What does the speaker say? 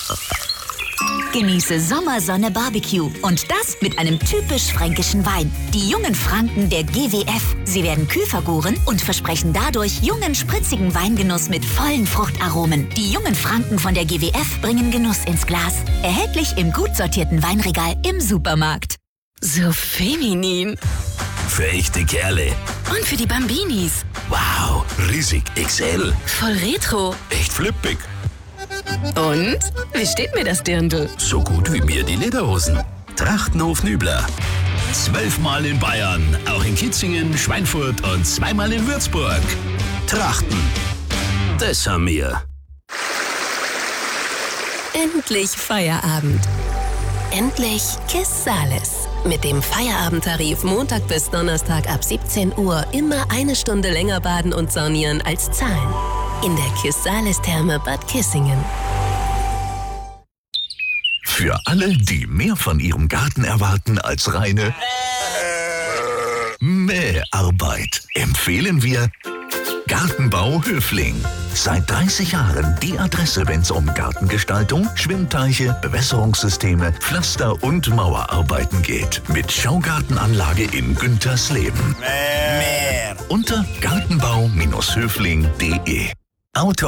Genieße Sommersonne Barbecue und das mit einem typisch fränkischen Wein. Die jungen Franken der GWF. Sie werden kühl vergoren und versprechen dadurch jungen, spritzigen Weingenuss mit vollen Fruchtaromen. Die jungen Franken von der GWF bringen Genuss ins Glas. Erhältlich im gut sortierten Weinregal im Supermarkt. So feminin. Für echte Kerle. Und für die Bambinis. Wow, riesig XL. Voll retro. Echt flippig. Und? Wie steht mir das Dirndl? So gut wie mir die Lederhosen. Trachtenhof Nübler. 12-mal in Bayern, auch in Kitzingen, Schweinfurt und 2-mal in Würzburg. Trachten. Das haben wir. Endlich Feierabend. Endlich KISS Sales. Mit dem Feierabendtarif Montag bis Donnerstag ab 17 Uhr immer eine Stunde länger baden und saunieren als zahlen. In der KISS Sales Therme Bad Kissingen. Für alle, die mehr von ihrem Garten erwarten als reine Mäharbeit, empfehlen wir Gartenbau Höfling. Seit 30 Jahren die Adresse, wenn es um Gartengestaltung, Schwimmteiche, Bewässerungssysteme, Pflaster- und Mauerarbeiten geht. Mit Schaugartenanlage in Güntersleben. Unter gartenbau-höfling.de.